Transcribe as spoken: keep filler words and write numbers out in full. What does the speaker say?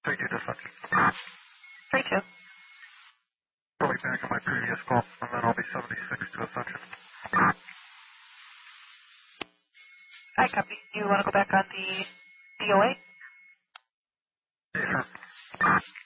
three two to ascension. three two. I'll be back on my previous call, and then I'll be seventy-six to ascension. Hi, copy. You want to go back on the D O A? Yeah, sure.